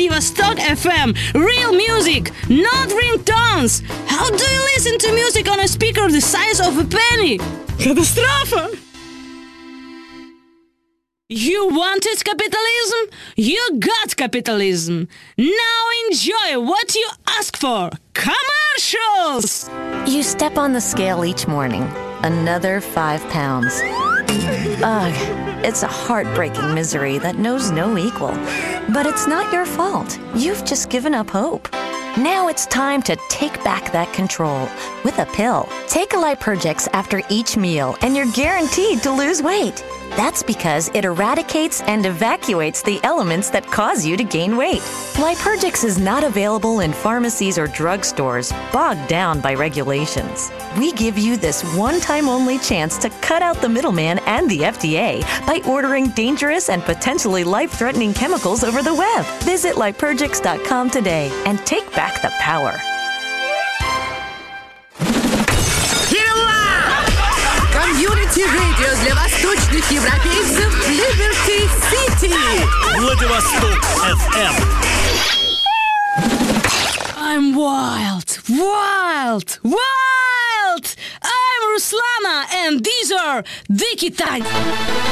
Vladivostok FM. Real music, not ringtones. How do you listen to music on a speaker the size of a penny? Катастрофа! You wanted capitalism? You got capitalism. Now enjoy what you ask for. Commercials! You step on the scale each morning. Another 5 pounds. Ugh, it's a heartbreaking misery that knows no equal. But it's not your fault. You've just given up hope. Now it's time to take back that control with a pill. Take a Lipergix after each meal and you're guaranteed to lose weight. That's because it eradicates and evacuates the elements that cause you to gain weight. Lipergix is not available in pharmacies or drugstores, bogged down by regulations. We give you this one-time-only chance to cut out the middleman and the FDA by ordering dangerous and potentially life-threatening chemicals over the web. Visit Lipergix.com today and take back the power. Комьюнити радио для восточных европейцев Liberty City. Владивосток FM. I'm wild, wild, wild! I'm Ruslana, and these are Dicky Tight.